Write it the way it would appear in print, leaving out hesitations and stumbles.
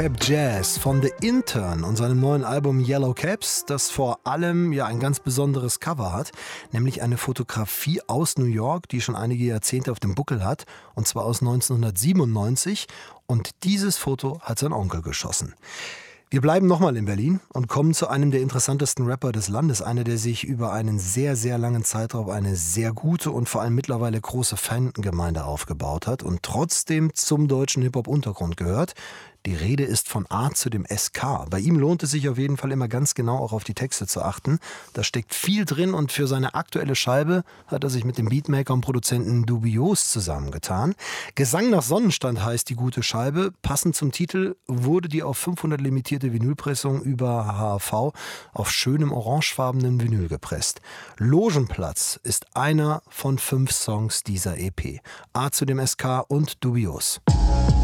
Rap Jazz von The Intern und seinem neuen Album Yellow Caps, das vor allem ja ein ganz besonderes Cover hat, nämlich eine Fotografie aus New York, die schon einige Jahrzehnte auf dem Buckel hat, und zwar aus 1997, und dieses Foto hat sein Onkel geschossen. Wir bleiben nochmal in Berlin und kommen zu einem der interessantesten Rapper des Landes. Einer, der sich über einen sehr, sehr langen Zeitraum eine sehr gute und vor allem mittlerweile große Fangemeinde aufgebaut hat und trotzdem zum deutschen Hip-Hop-Untergrund gehört. Die Rede ist von A zu dem SK. Bei ihm lohnt es sich auf jeden Fall immer ganz genau auch auf die Texte zu achten. Da steckt viel drin und für seine aktuelle Scheibe hat er sich mit dem Beatmaker und Produzenten Dubios zusammengetan. Gesang nach Sonnenstand heißt die gute Scheibe. Passend zum Titel wurde die auf 500 limitierte Vinylpressung über HAV auf schönem orangefarbenen Vinyl gepresst. Logenplatz ist einer von 5 Songs dieser EP. A zu dem SK und Dubios.